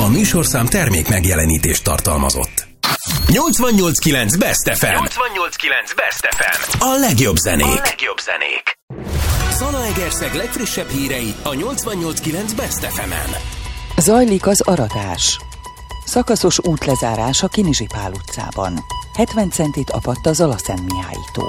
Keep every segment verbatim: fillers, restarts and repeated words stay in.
műsorszám termék megjelenítést tartalmazott. nyolcvannyolc kilenc Best ef em. nyolcvannyolc kilenc Best ef em. A legjobb zenék. A legjobb zenék. Zalaegerszeg legfrissebb hírei a nyolcvannyolc kilenc Best ef emen. Zajlik az aratás. Szakaszos útlezárás a Kinizsi Pál utcában. hetven centit apadt a Zala-Szentmihályi tó.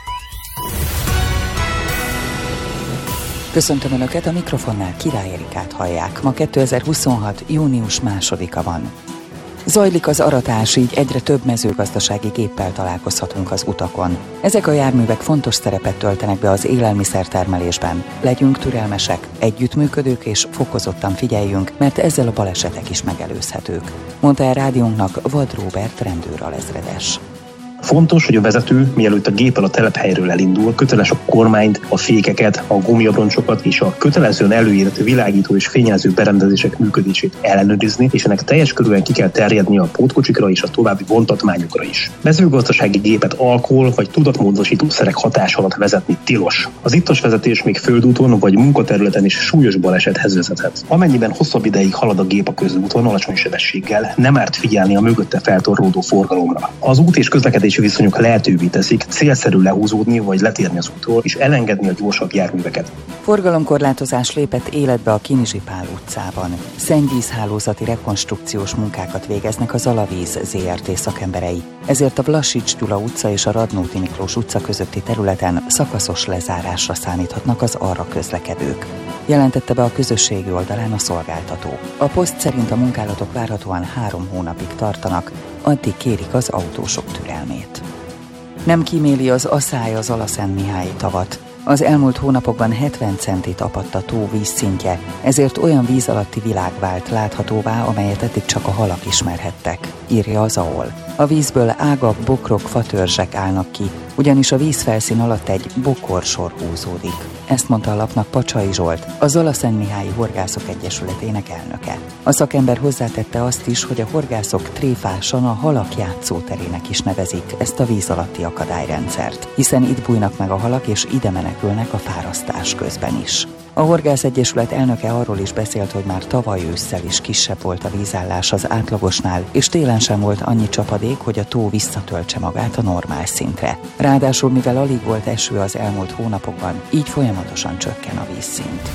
Köszöntöm Önöket, a mikrofonnál Király Erikát hallják. Ma kétezer-huszonhat. június másodika van. Zajlik az aratás, így egyre több mezőgazdasági géppel találkozhatunk az utakon. Ezek a járművek fontos szerepet töltenek be az élelmiszertermelésben. Legyünk türelmesek, együttműködők és fokozottan figyeljünk, mert ezzel a balesetek is megelőzhetők, mondta el rádiónknak Vad Róbert rendőralezredes. Fontos, hogy a vezető, mielőtt a géppel a telephelyről elindul, köteles a kormányt, a fékeket, a gumiabroncsokat és a kötelezően előírt világító és fényjelző berendezések működését ellenőrizni, és ennek teljes körülön ki kell terjedni a pótkocsikra és a további vontatmányokra is. Mezőgazdasági gépet alkohol vagy tudatmódosító szerek hatás alatt vezetni tilos. Az ittas vezetés még földúton vagy munkaterületen is súlyos balesethez vezethet. Amennyiben hosszabb ideig halad a gép a közúton alacsony sebességgel, nem árt figyelni a mögötte feltorlódó forgalomra. Az út és közlekedés viszonyok lehetővé teszik célszerű lehúzódni vagy letérni az útról és elengedni a gyorsabb járműveket. Forgalomkorlátozás lépett életbe a Kinizsi Pál utcában. Szennyvízhálózati rekonstrukciós munkákat végeznek a Zalavíz zé er té szakemberei. Ezért a Vlasics Gyula utca és a Radnóti Miklós utca közötti területen szakaszos lezárásra számíthatnak az arra közlekedők, jelentette be a közösségi oldalán a szolgáltató. A poszt szerint a munkálatok várhatóan három hónapig tartanak, addig kérik az autósok türelmét. Nem kíméli az aszály a Zala-Szentmihályi tavat. Az elmúlt hónapokban hetven centit apadt a tó vízszintje, ezért olyan víz alatti világ vált láthatóvá, amelyet eddig csak a halak ismerhettek, írja az á o el. A vízből ágak, bokrok, fatörzsek állnak ki, ugyanis a vízfelszín alatt egy bokorsor húzódik. Ezt mondta a lapnak Pacsai Zsolt, a Zala-Szentmihályi Horgászok Egyesületének elnöke. A szakember hozzátette azt is, hogy a horgászok tréfásan a halak játszóterének is nevezik ezt a víz alatti akadályrendszert, hiszen itt bújnak meg a halak és ide menekülnek a fárasztás közben is. A Horgász Egyesület elnöke arról is beszélt, hogy már tavaly ősszel is kisebb volt a vízállás az átlagosnál, és télen sem volt annyi csapadék, hogy a tó visszatöltse magát a normál szintre. Ráadásul, mivel alig volt eső az elmúlt hónapokban, így folyamatosan csökken a vízszint.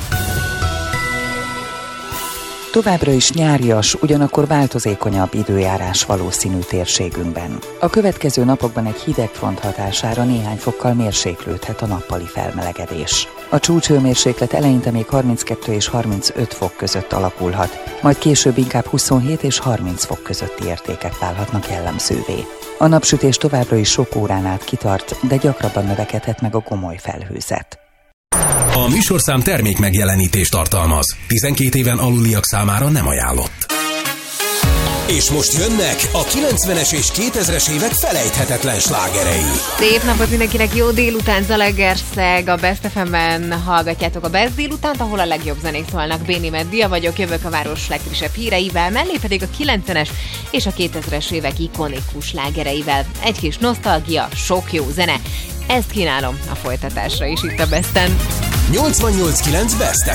Továbbra is nyárias, ugyanakkor változékonyabb időjárás valószínű térségünkben. A következő napokban egy hidegfront hatására néhány fokkal mérséklődhet a nappali felmelegedés. A csúcshőmérséklet eleinte még harminckettő és harmincöt fok között alakulhat, majd később inkább huszonhét és harminc fok közötti értékek válhatnak jellemzővé. A napsütés továbbra is sok órán át kitart, de gyakrabban növekedhet meg a gomoly felhőzet. A műsorszám termék megjelenítést tartalmaz. tizenkét éven aluliak számára nem ajánlott. És most jönnek a kilencvenes és kétezres évek felejthetetlen slágerei. Szép napot mindenkinek, jó délután, Zalaegerszeg, a Best ef em-en hallgatjátok a Best délutánt, ahol a legjobb zenék szólnak. Béni Meddia vagyok, jövök a város legfrissebb híreivel, mellé pedig a kilencvenes és a kétezres évek ikonikus slágereivel. Egy kis nosztalgia, sok jó zene. Ezt kínálom a folytatásra is itt a Besten. nyolcvannyolc kilenc Best